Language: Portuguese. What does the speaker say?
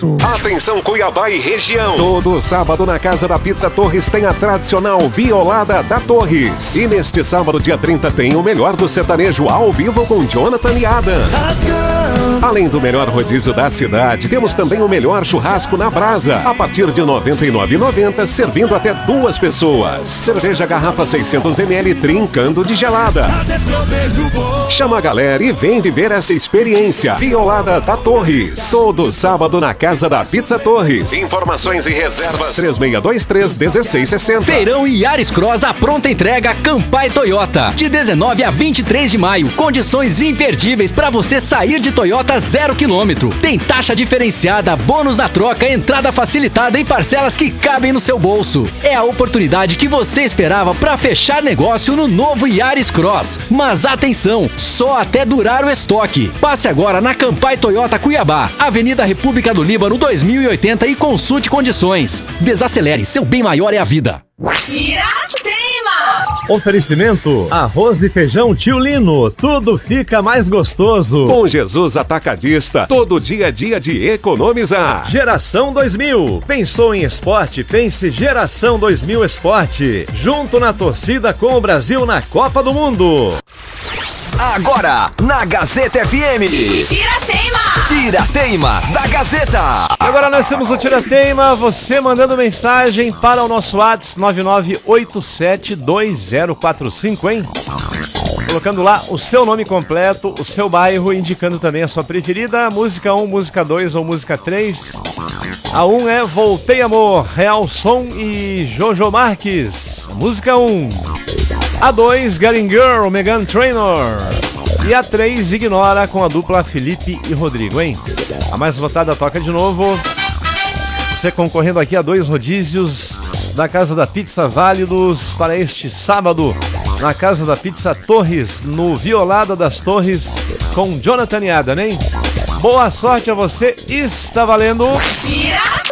Exato. Atenção Cuiabá e região. Todo sábado na Casa da Pizza Torres tem a tradicional Violada da Torres. E neste sábado, dia 30, tem o melhor do sertanejo ao vivo com Jonathan e Adam. Além do melhor rodízio da cidade, temos também o melhor churrasco na brasa. A partir de R$ 99,90, servindo até 2 pessoas. Cerveja garrafa 600ml trincando de gelada. Chama a galera e vem viver essa experiência. Violada da Torres. Todo sábado na Casa da Pizza Torres. Informações e reservas 3623-1660. Feirão Yaris Cross à pronta entrega Campai Toyota. De 19 a 23 de maio. Condições imperdíveis para você sair de Toyota 0 km. Tem taxa diferenciada, bônus na troca, entrada facilitada e parcelas que cabem no seu bolso. É a oportunidade que você esperava para fechar negócio no novo Yaris Cross. Mas atenção, só até durar o estoque. Passe agora na Campai Toyota Cuiabá, Avenida República do Líbano 2080 e consulte condições. Desacelere, seu bem maior é a vida. Oferecimento: arroz e feijão Tio Lino, tudo fica mais gostoso. Com Jesus Atacadista, todo dia é dia de economizar. Geração 2000, pensou em esporte? Pense Geração 2000 Esporte. Junto na torcida com o Brasil na Copa do Mundo. Agora, na Gazeta FM. Tira-teima da Gazeta. Agora nós temos o Tira-teima, você mandando mensagem para o nosso WhatsApp 99872045, hein? Colocando lá o seu nome completo, o seu bairro, indicando também a sua preferida, música 1, música 2 ou música 3. A 1 é Voltei Amor, Real Som e Jojo Marques, música 1. A 2, Getting Girl, Meghan Trainor. E a 3, Ignora, com a dupla Felipe e Rodrigo, hein? A mais votada toca de novo. Você concorrendo aqui a 2 rodízios da Casa da Pizza válidos para este sábado na Casa da Pizza Torres, no Violada das Torres, com Jonathan e Adam, hein? Boa sorte a você, está valendo...